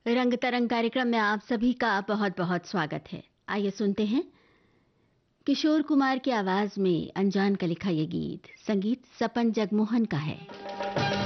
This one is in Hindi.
रंग तरंग कार्यक्रम में आप सभी का बहुत बहुत स्वागत है। आइए सुनते हैं किशोर कुमार की आवाज में अनजान का लिखा ये गीत। संगीत सपन जगमोहन का है।